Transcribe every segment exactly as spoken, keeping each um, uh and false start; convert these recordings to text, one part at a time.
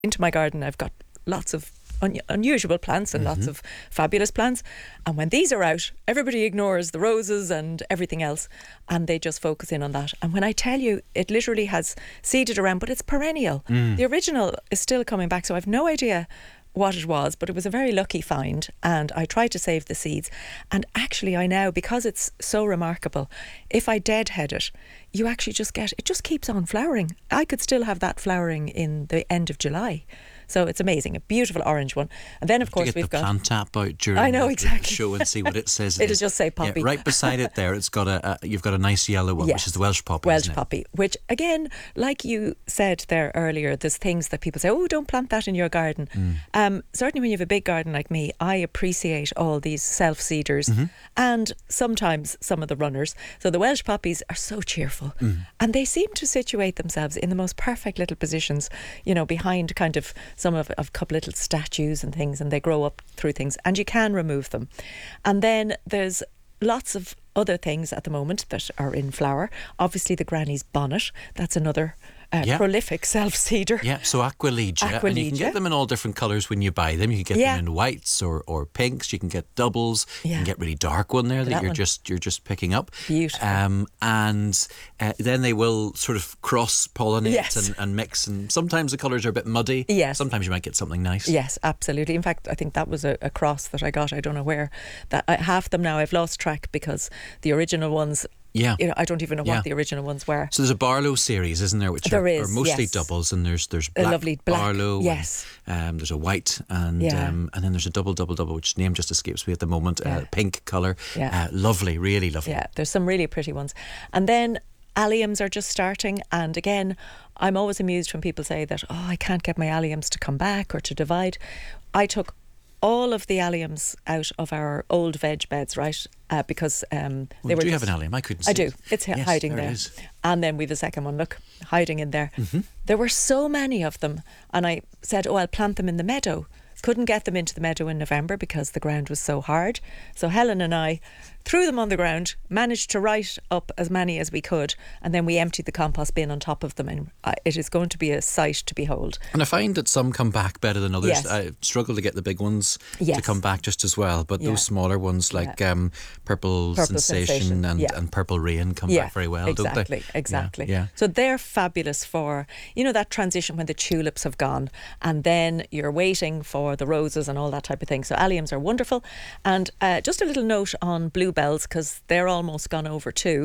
into my garden, I've got lots of un- unusual plants and mm-hmm. lots of fabulous plants. And when these are out, everybody ignores the roses and everything else, and they just focus in on that. And when I tell you, it literally has seeded around, but it's perennial. Mm. The original is still coming back, so I've no idea what it was, but it was a very lucky find, and I tried to save the seeds. And actually I now, because it's so remarkable, if I deadhead it, you actually just get, it just keeps on flowering. I could still have that flowering in the end of July. So it's amazing, a beautiful orange one. And then, of course, get we've the got plant app out during I know, the, exactly. the show and see what it says. It'll just say poppy. Yeah, right beside it there, it's got a, a you've got a nice yellow one, yes. which is the Welsh poppy. Welsh isn't it? poppy, which again, like you said there earlier, there's things that people say, oh, don't plant that in your garden. Mm. Um, certainly, when you have a big garden like me, I appreciate all these self-seeders mm-hmm. and sometimes some of the runners. So the Welsh poppies are so cheerful, mm. and they seem to situate themselves in the most perfect little positions. You know, behind kind of some of a couple of little statues and things, and they grow up through things, and you can remove them. And then there's lots of other things at the moment that are in flower. Obviously the granny's bonnet, that's another Uh, yeah. prolific self-seeder. Yeah, so Aquilegia. Aquilegia. And you can get them in all different colours when you buy them. You can get yeah. them in whites or, or pinks. You can get doubles. Yeah. You can get really dark one there that, that you're one. just you're just picking up. Beautiful. Um, and uh, then they will sort of cross-pollinate yes. and, and mix. And sometimes the colours are a bit muddy. Yes. Sometimes you might get something nice. Yes, absolutely. In fact, I think that was a, a cross that I got. I don't know where. That I, half them now I've lost track because the original ones. Yeah, you know, I don't even know yeah. what the original ones were. So there's a Barlow series, isn't there? Which there are, is, are mostly yes. doubles, and there's there's black, a lovely black Barlow. Yes, and, um, there's a white, and yeah. um, and then there's a double, double, double, which name just escapes me at the moment. Yeah. Uh, pink colour, yeah. uh, lovely, really lovely. Yeah, there's some really pretty ones, and then alliums are just starting. And again, I'm always amused when people say that, oh, I can't get my alliums to come back or to divide. I took all of the alliums out of our old veg beds, right? Uh, because um, well, they were. Do you just, have an allium? I couldn't see I do. it. It's yes, hiding there. there. It is. And then we've a second one, look, hiding in there. Mm-hmm. There were so many of them. And I said, oh, I'll plant them in the meadow. Couldn't get them into the meadow in November because the ground was so hard. So Helen and I threw them on the ground, managed to write up as many as we could, and then we emptied the compost bin on top of them, and it is going to be a sight to behold. And I find that some come back better than others. Yes. I struggle to get the big ones yes. to come back just as well, but yeah. those smaller ones like yeah. um, Purple, Purple Sensation, Sensation. and, Yeah. and Purple Rain come yeah, back very well, exactly, don't they? Exactly, yeah, yeah. So they're fabulous for, you know, that transition when the tulips have gone and then you're waiting for the roses and all that type of thing. So alliums are wonderful. And uh, just a little note on bluebells, because they're almost gone over too.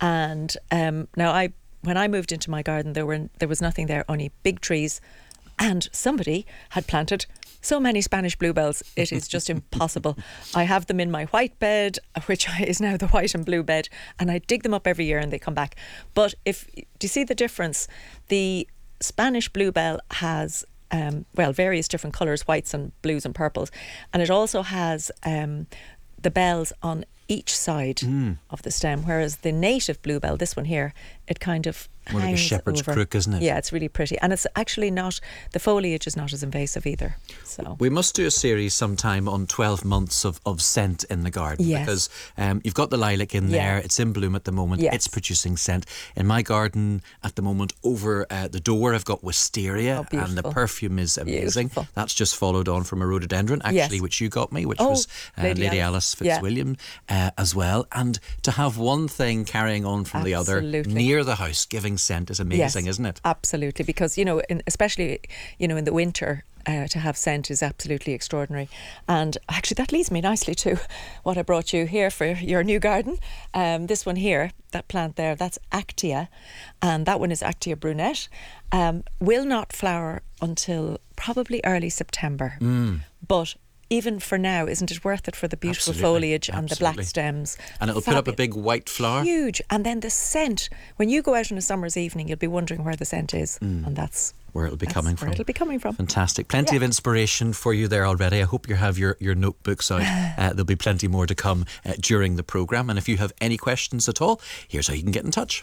And um, now I, when I moved into my garden, there were there was nothing there, only big trees, and somebody had planted so many Spanish bluebells, it is just impossible. I have them in my white bed, which is now the white and blue bed, and I dig them up every year and they come back. But if do you see the difference? The Spanish bluebell has um, well various different colours, whites and blues and purples, and it also has um, the bells on each side mm. of the stem, whereas the native bluebell, this one here, it kind of more like a hangs shepherd's over. crook, isn't it? Yeah, it's really pretty, and it's actually not, the foliage is not as invasive either. So we must do a series sometime on twelve months of, of scent in the garden. Yes. Because um, you've got the lilac in yeah. there, it's in bloom at the moment, yes. it's producing scent. In my garden at the moment, over uh, the door, I've got wisteria, oh, and the perfume is amazing. Beautiful. That's just followed on from a rhododendron, actually, yes. which you got me, which oh, was uh, Lady, Lady Alice, Alice Fitzwilliam yeah. uh, as well. And to have one thing carrying on from Absolutely. the other near the house, giving scent is amazing, yes, isn't it? Absolutely, because, you know, in, especially, you know, in the winter, Uh, to have scent is absolutely extraordinary. And actually that leads me nicely to what I brought you here for your new garden. Um, this one here, that plant there, that's Actia, and that one is Actia brunette. Um, will not flower until probably early September. Mm. But even for now, isn't it worth it for the beautiful absolutely, foliage and absolutely. the black stems? And it'll Fabu- put up a big white flower. Huge. And then the scent, when you go out on a summer's evening, you'll be wondering where the scent is. Mm. And that's where it'll be coming from. Where it'll be coming from. Fantastic. Plenty yeah. of inspiration for you there already. I hope you have your, your notebooks out. Uh, there'll be plenty more to come uh, during the programme. And if you have any questions at all, here's how you can get in touch.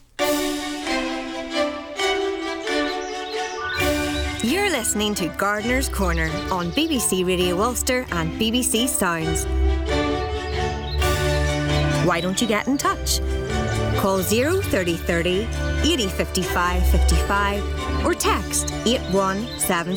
You're listening to Gardener's Corner on B B C Radio Ulster and B B C Sounds. Why don't you get in touch? Call zero thirty thirty eighty, fifty-five, fifty-five or text eight one seven